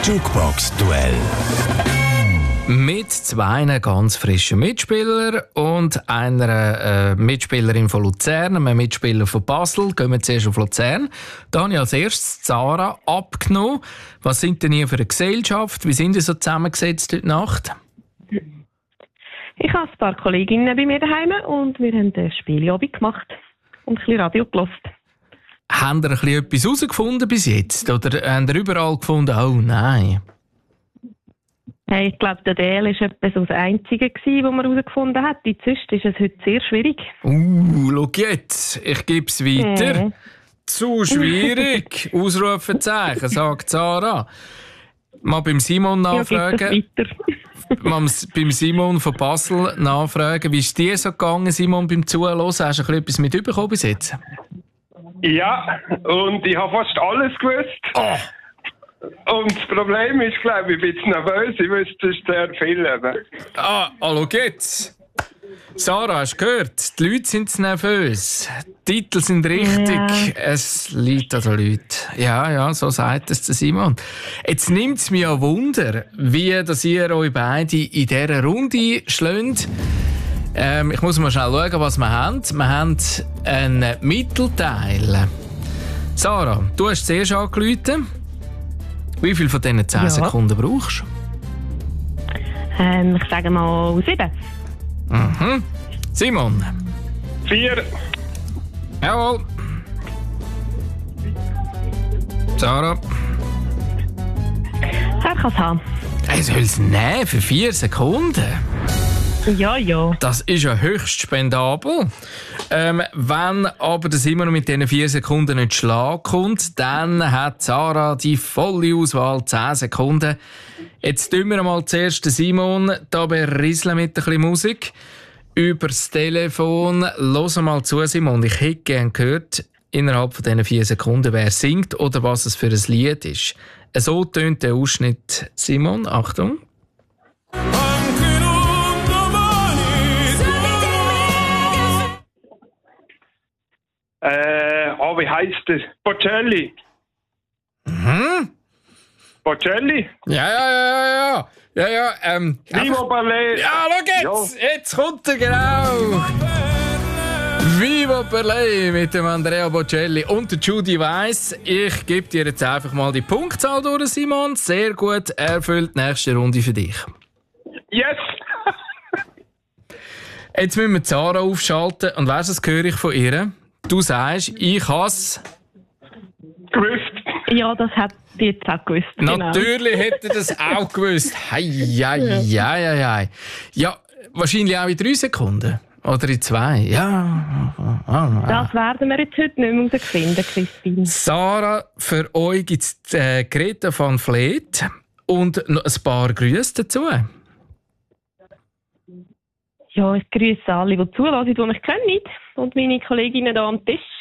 Jukebox-Duell. Mit zwei ganz frischen Mitspielern und einer Mitspielerin von Luzern, einem Mitspieler von Basel. Gehen wir zuerst auf Luzern. Da habe ich als erstes Sarah abgenommen. Was sind denn ihr für eine Gesellschaft? Wie sind ihr so zusammengesetzt heute Nacht? Ich habe ein paar Kolleginnen bei mir daheim und wir haben ein Spielabend gemacht und ein bisschen Radio gehört. Habt ihr etwas herausgefunden bis jetzt? Oder habt ihr überall gefunden, oh nein? Hey, ich glaube, der DL war etwas das Einzige, das man herausgefunden hat. Sonst ist es heute sehr schwierig. Schau jetzt, ich gebe es weiter. Zu schwierig, Ausrufezeichen, sagt Sarah. Mal beim Simon nachfragen. Mal beim Simon von Basel nachfragen. Wie ist dir so gegangen, Simon, beim Zuhören? Hast du etwas mitbekommen bis jetzt? Ja, und ich habe fast alles gewusst. Oh. Und das Problem ist, glaube ich, ein bisschen nervös. Ich wüsste sehr viel. Hallo geht's. Sarah, hast du gehört? Die Leute sind nervös. Die Titel sind richtig. Ja. Es liegt an den Leuten. Ja, so sagt es der Simon. Jetzt nimmt es mich an Wunder, wie dass ihr euch beide in dieser Runde schlägt. Ich muss mal schnell schauen, was wir haben. Wir haben einen Mittelteil. Sarah, du hast zuerst angerufen. Wie viel von diesen 10 Sekunden brauchst du? Ich sage mal 7. Mhm. Simon? 4. Jawohl. Sarah? Er kann es haben. Er soll es nehmen für 4 Sekunden? Ja. Das ist ja höchst spendabel. Wenn aber der Simon mit diesen 4 Sekunden nicht Schlag kommt, dann hat Sarah die volle Auswahl, 10 Sekunden. Jetzt tun wir mal zuerst den Simon da berieseln mit ein bisschen Musik. Übers Telefon. Hör mal zu, Simon. Ich hätte gerne gehört, innerhalb von diesen 4 Sekunden, wer singt oder was es für ein Lied ist. So tönt der Ausschnitt. Simon, Achtung. Wie heisst der? Bocelli. Mhm. Bocelli? Ja. Vivo Berlin. Ja, schau jetzt. Jetzt kommt er, genau. Vivo Berlin mit dem Andrea Bocelli und der Judy Weiss. Ich gebe dir jetzt einfach mal die Punktzahl durch, Simon. Sehr gut erfüllt. Nächste Runde für dich. Yes! Jetzt müssen wir Sarah aufschalten. Und weißt du, das höre ich von ihr? Du sagst, ich has gewusst. Ja, das hat die jetzt auch gewusst. Natürlich hätte das auch gewusst. Hei. Ja, wahrscheinlich auch in 3 Sekunden. Oder in 2. Ja. Das werden wir jetzt heute nicht mehr herausfinden, Christine. Sarah, für euch gibt es Greta van Vleet und noch ein paar Grüße dazu. Ja, ich grüße alle, die zuhören, die mich kennen. Und meine Kolleginnen hier am Tisch.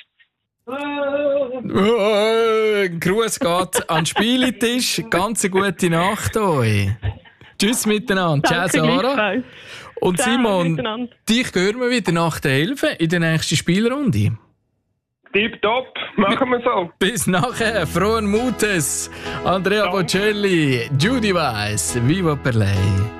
Gruß geht an den Spieletisch. Ganz eine gute Nacht euch. Tschüss miteinander. Ciao, Sarah. Und ciao, Simon, dich hören wir wieder nach der 11 in der nächsten Spielrunde. Tipptopp, machen wir so. Bis nachher. Frohen Mutes. Andrea Bocelli, Judy Weiss, Vivo Berlin.